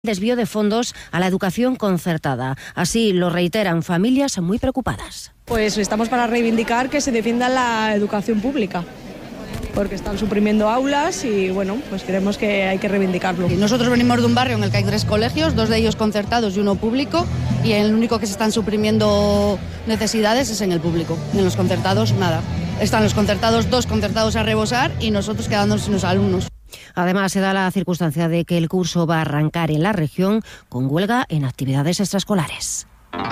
Desvío de fondos a la educación concertada. Así lo reiteran familias muy preocupadas. Pues estamos para reivindicar que se defienda la educación pública, porque están suprimiendo aulas y bueno, pues creemos que hay que reivindicarlo. Nosotros venimos de un barrio en el que hay 3 colegios, 2 de ellos concertados y 1 público, y el único que se están suprimiendo necesidades es en el público. En los concertados nada. Están los concertados, 2 concertados a rebosar y nosotros quedándonos sin los alumnos. Además, se da la circunstancia de que el curso va a arrancar en la región con huelga en actividades extraescolares.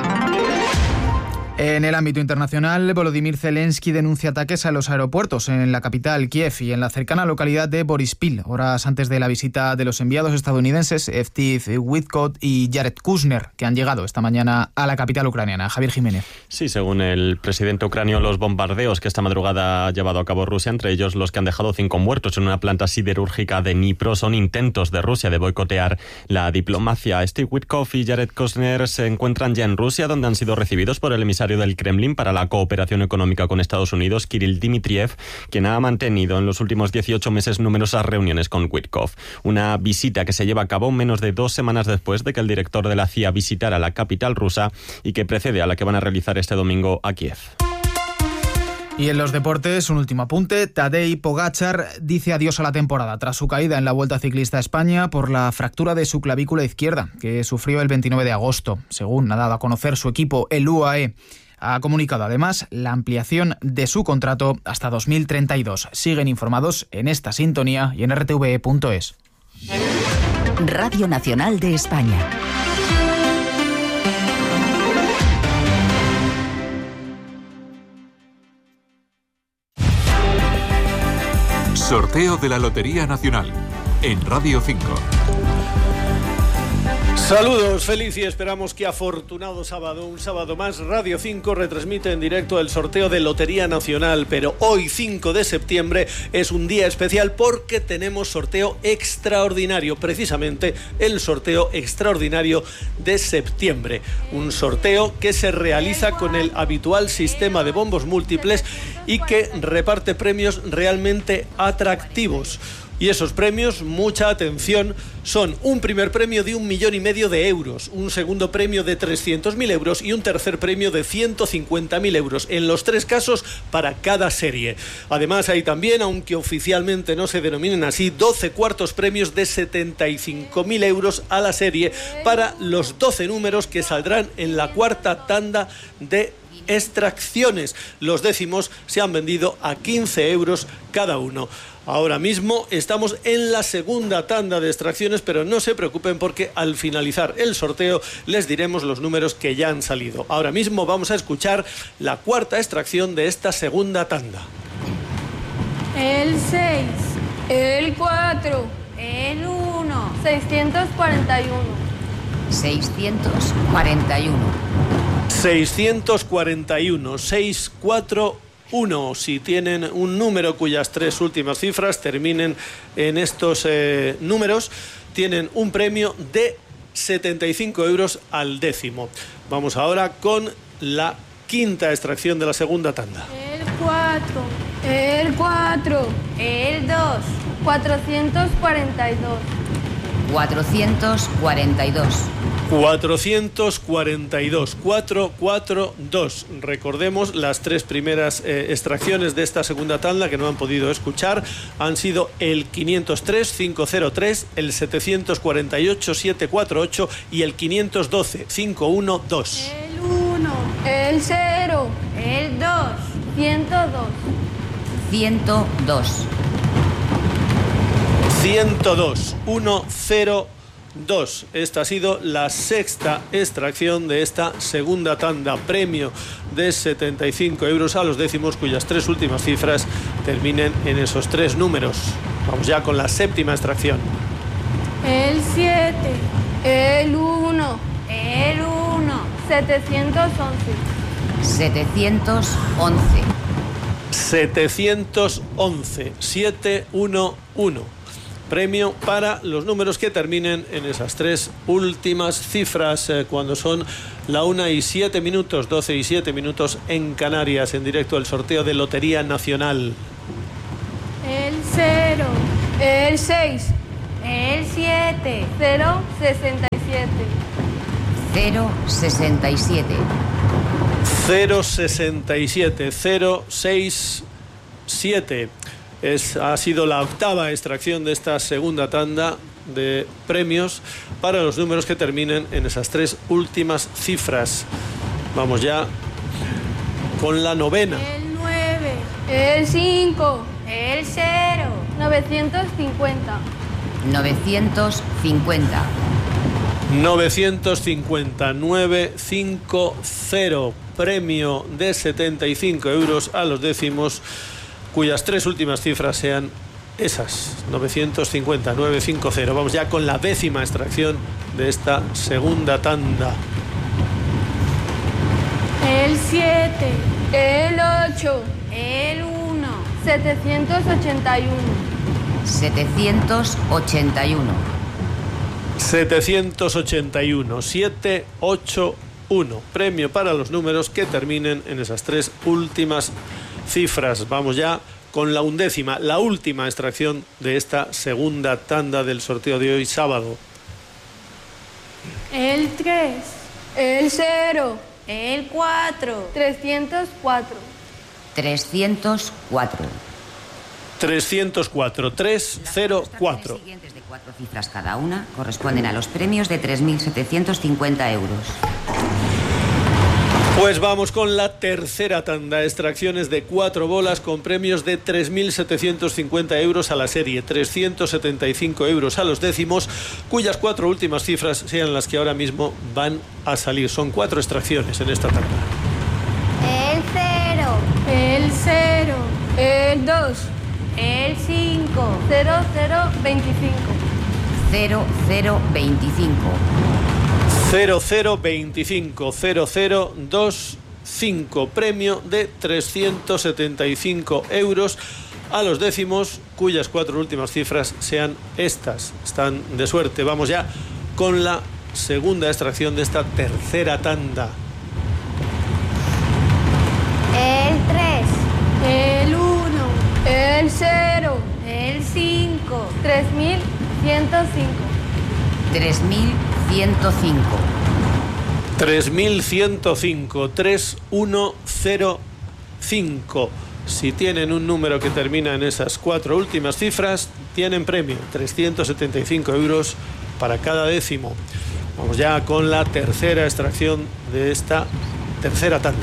En el ámbito internacional, Volodymyr Zelensky denuncia ataques a los aeropuertos en la capital, Kiev, y en la cercana localidad de Boryspil, horas antes de la visita de los enviados estadounidenses Steve Witkoff y Jared Kushner, que han llegado esta mañana a la capital ucraniana. Javier Jiménez. Sí, según el presidente ucranio, los bombardeos que esta madrugada ha llevado a cabo Rusia, entre ellos los que han dejado 5 muertos en una planta siderúrgica de Dnipro, son intentos de Rusia de boicotear la diplomacia. Steve Witkoff y Jared Kushner se encuentran ya en Rusia, donde han sido recibidos por el emisario del Kremlin para la cooperación económica con Estados Unidos, Kirill Dmitriev, quien ha mantenido en los últimos 18 meses numerosas reuniones con Witkoff. Una visita que se lleva a cabo menos de 2 semanas después de que el director de la CIA visitara la capital rusa y que precede a la que van a realizar este domingo a Kiev. Y en los deportes, un último apunte. Tadej Pogačar dice adiós a la temporada tras su caída en la Vuelta Ciclista a España por la fractura de su clavícula izquierda, que sufrió el 29 de agosto. Según ha dado a conocer su equipo, el UAE, ha comunicado además la ampliación de su contrato hasta 2032. Siguen informados en esta sintonía y en rtve.es. Radio Nacional de España. Sorteo de la Lotería Nacional en Radio 5. Saludos, feliz y esperamos que afortunado sábado, un sábado más. Radio 5 retransmite en directo el sorteo de Lotería Nacional, pero hoy 5 de septiembre es un día especial porque tenemos sorteo extraordinario, precisamente el sorteo extraordinario de septiembre. Un sorteo que se realiza con el habitual sistema de bombos múltiples y que reparte premios realmente atractivos. Y esos premios, mucha atención, son un primer premio de 1,5 millones de euros, un segundo premio de 300.000 euros y un tercer premio de 150.000 euros, en los 3 casos para cada serie. Además hay también, aunque oficialmente no se denominen así, 12 cuartos premios de 75.000 euros a la serie para los 12 números que saldrán en la cuarta tanda de extracciones. Los décimos se han vendido a 15 euros cada uno. Ahora mismo estamos en la segunda tanda de extracciones, pero no se preocupen porque al finalizar el sorteo les diremos los números que ya han salido. Ahora mismo vamos a escuchar la cuarta extracción de esta segunda tanda. El 6, el 4, el 1, 641. 641. 641, 641. Si tienen un número cuyas 3 últimas cifras terminen en estos números, tienen un premio de 75 euros al décimo. Vamos ahora con la quinta extracción de la segunda tanda. El 4, el 4, el 2, 442. 442. 442, 442. Recordemos, las 3 primeras extracciones de esta segunda tanda que no han podido escuchar han sido el 503, 503, el 748, 748 y el 512, 512. El 1, el 0, el 2, 102. 102. 102, 102. Esta ha sido la sexta extracción de esta segunda tanda. Premio de 75 euros a los décimos cuyas 3 últimas cifras terminen en esos 3 números. Vamos ya con la séptima extracción. El 7, el 1, el 1, 711. 711. 711, 711. Premio para los números que terminen en esas 3 últimas cifras, cuando son la 1:07, 12:07 en Canarias, en directo el sorteo de Lotería Nacional. El 0, el 6, El 7. 067. 067. 067. 067. Ha sido la octava extracción de esta segunda tanda de premios para los números que terminen en esas tres últimas cifras. Vamos ya con la novena. El 9. El 5. El 0. 950. 950. 950. 950. Premio de 75 euros a los décimos, cuyas tres últimas cifras sean esas. 950. 950. Vamos ya con la décima extracción de esta segunda tanda. El 7. El 8. El 1. 781. 781. 781. 781. Premio para los números que terminen en esas tres últimas cifras. Vamos ya con la undécima, la última extracción de esta segunda tanda del sorteo de hoy sábado. El 3. El 0. El 4. 304. 304. 304. 304. Las siguientes de 4 cifras cada una corresponden a los premios de 3.750 euros. Pues vamos con la tercera tanda, extracciones de 4 bolas con premios de 3.750 euros a la serie, 375 euros a los décimos, cuyas 4 últimas cifras sean las que ahora mismo van a salir. Son 4 extracciones en esta tanda. El 0. El 0. El 2. El 5. 0025. 0025. 0025. 0025. Premio de 375 euros a los décimos, cuyas 4 últimas cifras sean estas. Están de suerte. Vamos ya con la segunda extracción de esta tercera tanda. El 3. El 1. El 0. El 5. 3105. 3105. 3105. 3105. Si tienen un número que termina en esas 4 últimas cifras, tienen premio, 375 euros para cada décimo. Vamos ya con la tercera extracción de esta tercera tanda.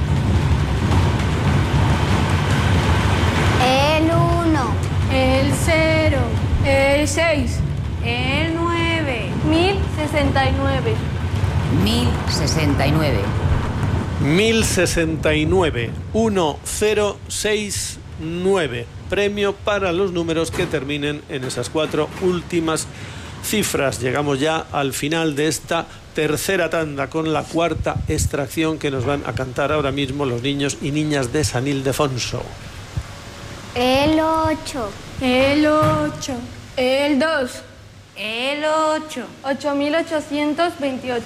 El 1. El 0. El 6. El 9. 1069. 1069. 1069. 1069. Premio para los números que terminen en esas 4 últimas cifras. Llegamos ya al final de esta tercera tanda con la cuarta extracción que nos van a cantar ahora mismo los niños y niñas de San Ildefonso. El 8. El 8. El 2. El 8. 8828.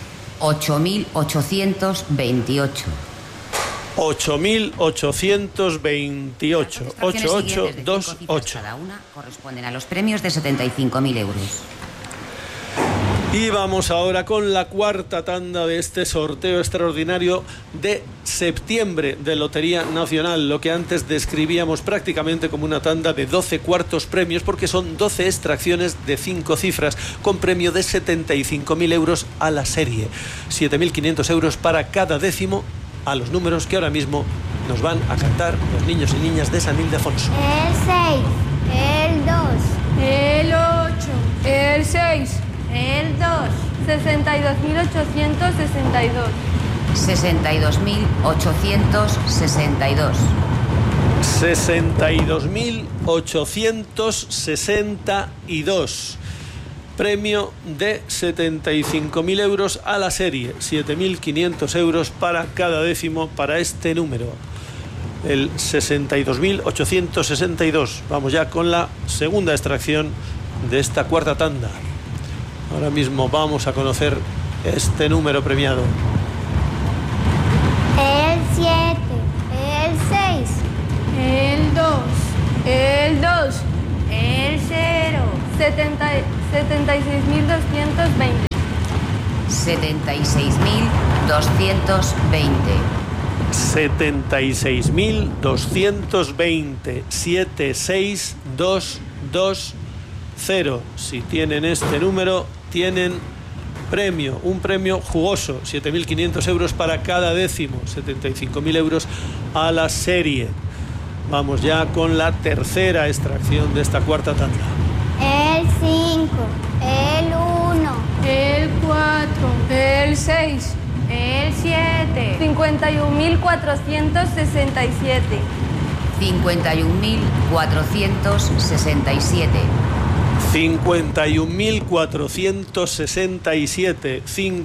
8828. 8828. 8828. Cada una corresponden a los premios de 75.000 euros. Y vamos ahora con la cuarta tanda de este sorteo extraordinario de septiembre de Lotería Nacional, lo que antes describíamos prácticamente como una tanda de 12 cuartos premios, porque son 12 extracciones de 5 cifras con premio de 75.000 euros a la serie, 7.500 euros para cada décimo a los números que ahora mismo nos van a cantar los niños y niñas de San Ildefonso. El 6. El 2. El 8. El 6. El 2. 62.862. 62.862. 62.862. Premio de 75.000 euros a la serie, 7.500 euros para cada décimo para este número. El 62.862. Vamos ya con la segunda extracción de esta cuarta tanda. Ahora mismo vamos a conocer este número premiado. El 7. El 6. El 2. El 2. El 6. 0. 76.220. 76.220. 76.220. 76220. Si tienen este número, tienen premio, un premio jugoso, 7.500 euros para cada décimo, 75.000 euros a la serie. Vamos ya con la tercera extracción de esta cuarta tanda. El 5. El 1. El 4. El 6. El 7. 51.467. 51.467. 51.467.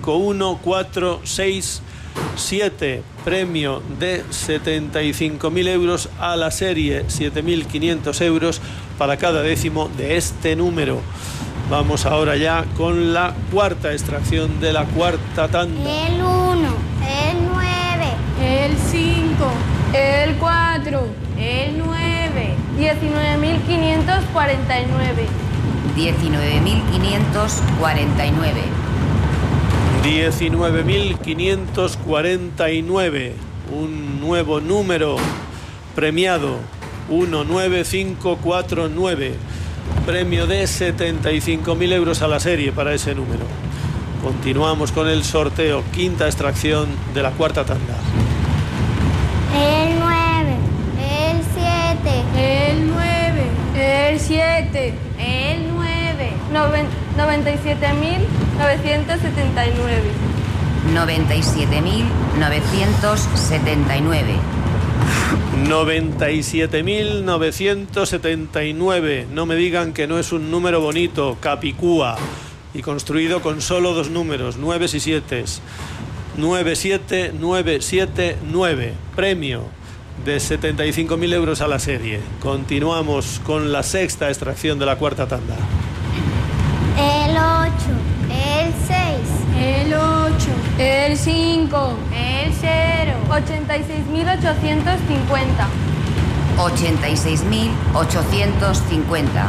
51467. Premio de 75.000 euros a la serie, 7.500 euros para cada décimo de este número. Vamos ahora ya con la cuarta extracción de la cuarta tanda. El 1. El 9. El 5. El 4. El 9. 19.549. 19.549. 19.549. Un nuevo número premiado, 19549. Premio de 75.000 euros a la serie para ese número. Continuamos con el sorteo, quinta extracción de la cuarta tanda. El 9. El 7. El 9. El 7. El 9. 97.979. 97.979. 97.979. No me digan que no es un número bonito, Capicúa, y construido con solo dos números, 9 y 7. 97979. Premio de 75.000 euros a la serie. Continuamos con la sexta extracción de la cuarta tanda. El 8. El 6. El 8. El 5. El 0. 86.850. 86.850.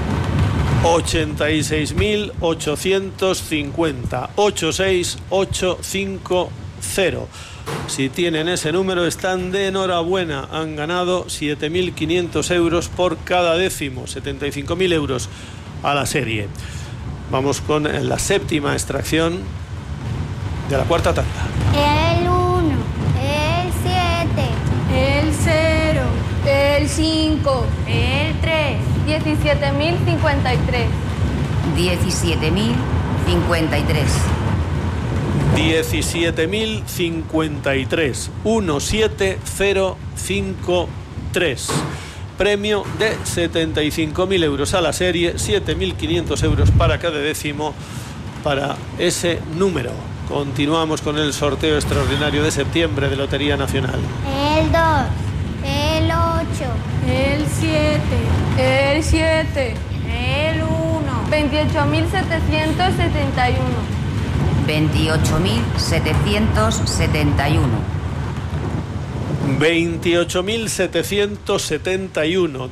86.850. 86850. Si tienen ese número, están de enhorabuena. Han ganado 7.500 euros por cada décimo, 75.000 euros a la serie. Vamos con la séptima extracción de la cuarta tanda. El 1. El 7. El 0. El 5. El 3. 17.053. 17.053. 17.053. 17053. Premio de 75.000 euros a la serie, 7.500 euros para cada décimo para ese número. Continuamos con el sorteo extraordinario de septiembre de Lotería Nacional. El 2. El 8. El 7. El 7. El 1. 28.771. 28.771. 28.771.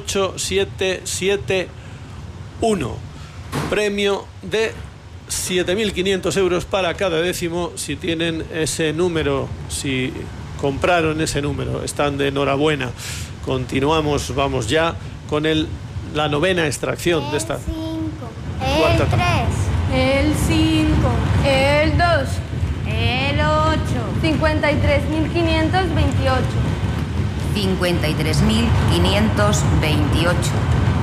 28771. Premio de 7.500 euros para cada décimo si tienen ese número, si compraron ese número. Están de enhorabuena. Continuamos, vamos ya con la novena extracción de esta cuarta tanda. El 5. El 2. El 8. 53.528. 53.528.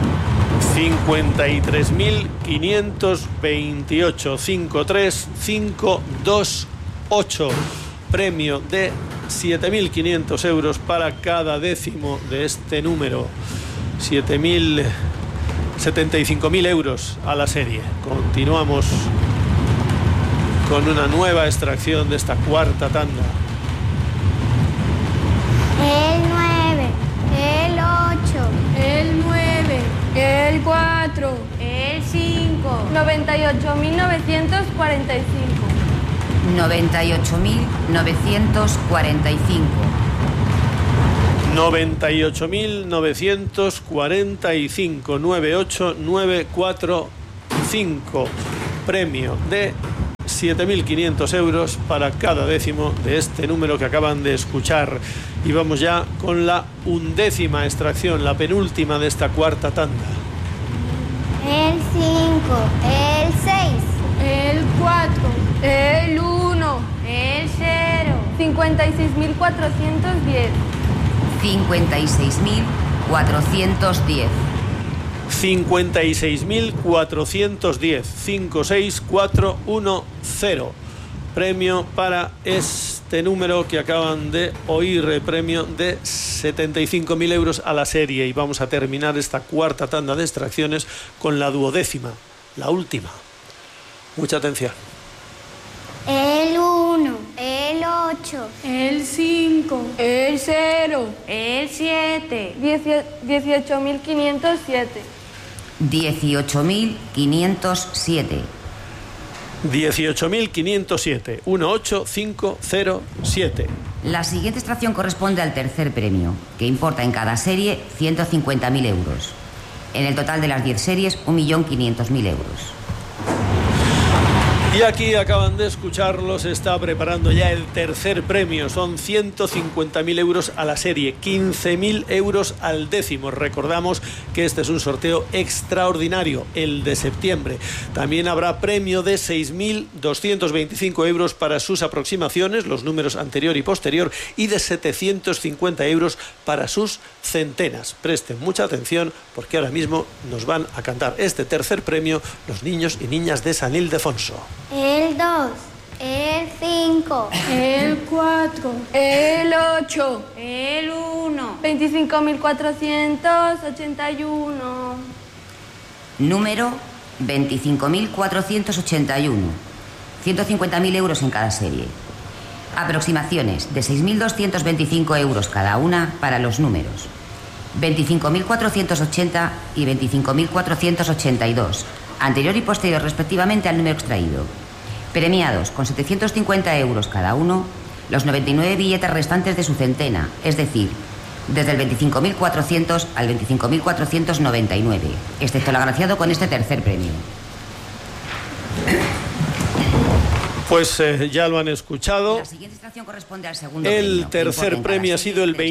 53.528. 53528. Premio de 7.500 euros para cada décimo de este número. 75.000 euros a la serie. Continuamos con una nueva extracción de esta cuarta tanda. El 9. El 8. El 9. El 4. El 5. 98.945. 98.945. 98.945, 98945, premio de 7.500 euros para cada décimo de este número que acaban de escuchar. Y vamos ya con la 11ª extracción, la penúltima de esta cuarta tanda. El 5, el 6, El 4, el 1, el 0, 56.410. 56.410. 56.410, 56410. Premio para este número que acaban de oír, premio de 75.000 euros a la serie. Y vamos a terminar esta cuarta tanda de extracciones con la 12ª, la última. Mucha atención. El 1, el 8, el 5, el 0, el 7, 18.507. 18.507. 18.507, 18507. La siguiente extracción corresponde al tercer premio, que importa en cada serie 150.000 euros. En el total de las 10 series, 1.500.000 euros. Y aquí acaban de escucharlos, está preparando ya el tercer premio. Son 150.000 euros a la serie, 15.000 euros al décimo. Recordamos que este es un sorteo extraordinario, el de septiembre. También habrá premio de 6.225 euros para sus aproximaciones, los números anterior y posterior, y de 750 euros para sus centenas. Presten mucha atención porque ahora mismo nos van a cantar este tercer premio los niños y niñas de San Ildefonso. El 2, el 5, el 4, el 8, el 1, 25.481. Número 25.481. 150.000 euros en cada serie. Aproximaciones de 6.225 euros cada una para los números 25.480 y 25.482, anterior y posterior respectivamente al número extraído. Premiados con 750 euros cada uno, los 99 billetes restantes de su centena, es decir, desde el 25.400 al 25.499, excepto el agraciado con este tercer premio. Pues ya lo han escuchado. La siguiente extracción corresponde al segundo El premio. tercer premio ha sido el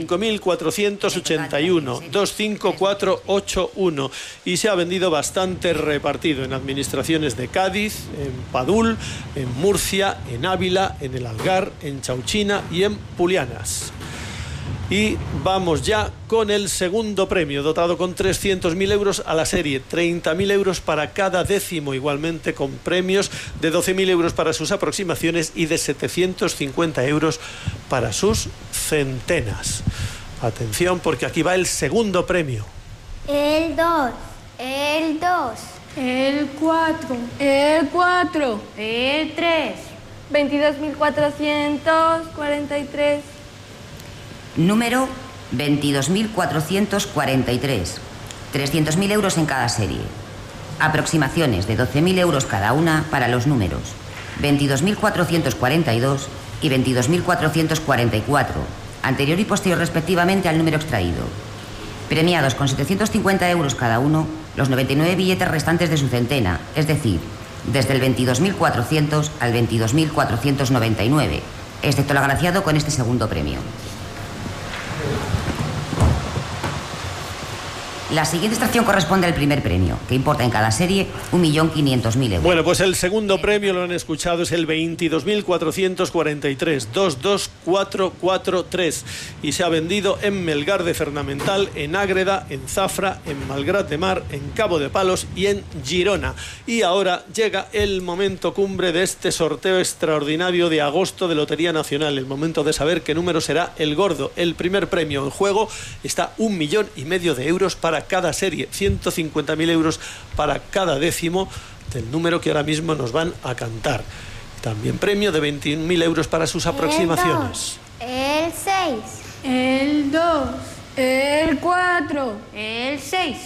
25.481, 25481, y se ha vendido bastante repartido en administraciones de Cádiz, en Padul, en Murcia, en Ávila, en el Algar, en Chauchina y en Pulianas. Y vamos ya con el segundo premio, dotado con 300.000 euros a la serie, 30.000 euros para cada décimo, igualmente con premios de 12.000 euros para sus aproximaciones y de 750 euros para sus centenas. Atención, porque aquí va el segundo premio. El 2, el 2, el 4, el 4, el 3, 22.443. Número 22.443. 300.000 euros en cada serie. Aproximaciones de 12.000 euros cada una para los números 22.442 y 22.444, anterior y posterior respectivamente al número extraído. Premiados con 750 euros cada uno, los 99 billetes restantes de su centena, es decir, desde el 22.400 al 22.499, excepto el agraciado con este segundo premio. La siguiente extracción corresponde al primer premio, que importa en cada serie 1.500.000 euros. Bueno, pues el segundo premio, lo han escuchado, es el 22.443, 22443, y se ha vendido en Melgar de Fernamental, en Ágreda, en Zafra, en Malgrat de Mar, en Cabo de Palos y en Girona. Y ahora llega el momento cumbre de este sorteo extraordinario de agosto de Lotería Nacional, el momento de saber qué número será el gordo. El primer premio en juego está 1,5 millones de euros para cada serie, 150.000 euros para cada décimo del número que ahora mismo nos van a cantar. También premio de 21.000 euros para sus aproximaciones. El 6, el 2, el 4, el 6,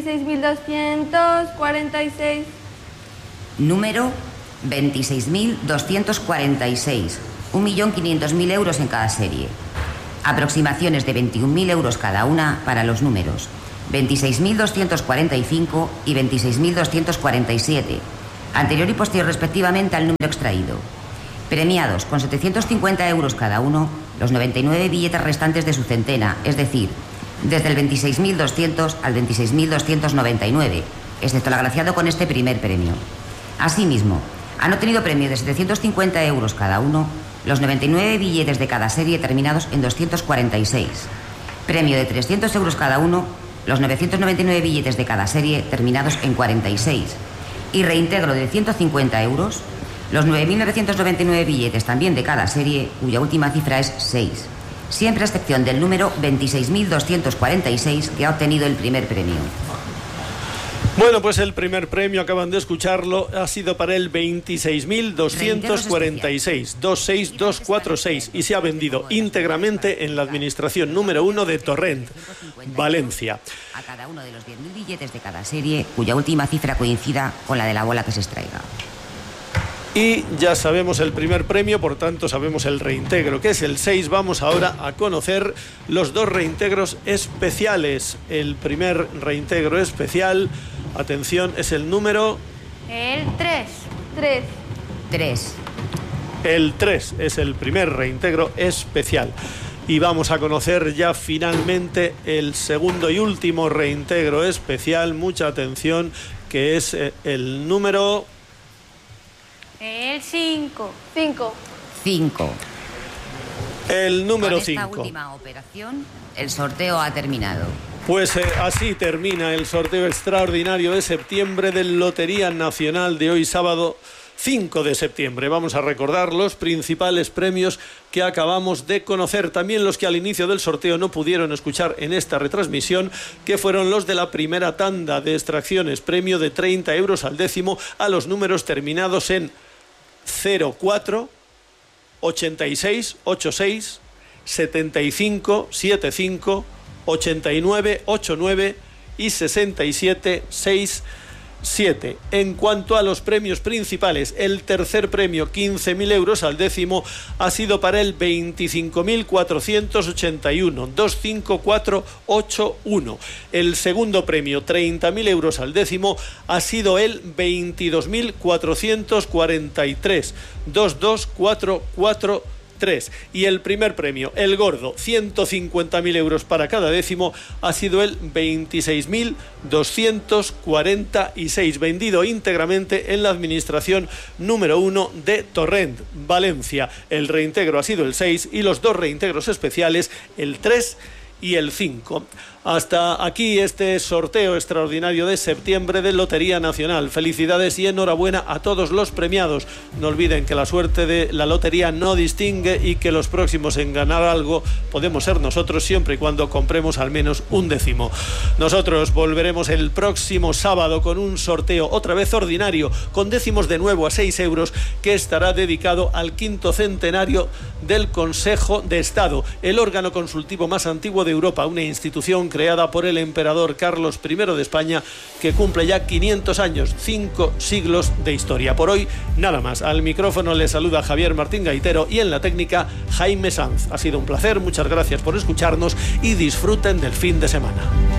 26.246. Número 26.246. 1.500.000 euros en cada serie. Aproximaciones de 21.000 euros cada una para los números 26.245 y 26.247, anterior y posterior respectivamente al número extraído. Premiados con 750 euros cada uno los 99 billetes restantes de su centena, es decir, desde el 26.200 al 26.299, excepto el agraciado con este primer premio. Asimismo, han obtenido premio de 750 euros cada uno los 99 billetes de cada serie terminados en 246. Premio de 300 euros cada uno los 999 billetes de cada serie terminados en 46. Y reintegro de 150 euros los 9.999 billetes también de cada serie, cuya última cifra es 6. Siempre a excepción del número 26.246 que ha obtenido el primer premio. Bueno, pues el primer premio, acaban de escucharlo, ha sido para el 26.246, 26246, y se ha vendido íntegramente en la administración número 1 de Torrent, Valencia. A cada uno de los 10.000 billetes de cada serie, cuya última cifra coincida con la de la bola que se extraiga. Y ya sabemos el primer premio, por tanto sabemos el reintegro, que es el 6. Vamos ahora a conocer los dos reintegros especiales. El primer reintegro especial, atención, es el número... El 3. 3. El 3 es el primer reintegro especial. Y vamos a conocer ya finalmente el segundo y último reintegro especial. Mucha atención, que es el número... El 5. 5. El número 5. Con esta última operación, el sorteo ha terminado. Pues así termina el sorteo extraordinario de septiembre de Lotería Nacional de hoy sábado 5 de septiembre. Vamos a recordar los principales premios que acabamos de conocer, también los que al inicio del sorteo no pudieron escuchar en esta retransmisión, que fueron los de la primera tanda de extracciones. Premio de 30 euros al décimo a los números terminados en 04, 86, 86, 75, 75, 89, 89 y 67, 67. En cuanto a los premios principales, el tercer premio, 15.000 euros al décimo, ha sido para el 25.481, 25481. El segundo premio, 30.000 euros al décimo, ha sido el 22.443, 22443. Y el primer premio, el gordo, 150.000 euros para cada décimo, ha sido el 26.246, vendido íntegramente en la administración número 1 de Torrent, Valencia. El reintegro ha sido el 6 y los dos reintegros especiales, el 3 y el 5. Hasta aquí este sorteo extraordinario de septiembre de Lotería Nacional. Felicidades y enhorabuena a todos los premiados. No olviden que la suerte de la lotería no distingue y que los próximos en ganar algo podemos ser nosotros, siempre y cuando compremos al menos un décimo. Nosotros volveremos el próximo sábado con un sorteo otra vez ordinario, con décimos de nuevo a 6 euros, que estará dedicado al 5º centenario del Consejo de Estado, el órgano consultivo más antiguo de Europa, una institución creada por el emperador Carlos I de España, que cumple ya 500 años, 5 siglos de historia. Por hoy, nada más. Al micrófono le saluda Javier Martín Gaitero y en la técnica Jaime Sanz. Ha sido un placer, muchas gracias por escucharnos y disfruten del fin de semana.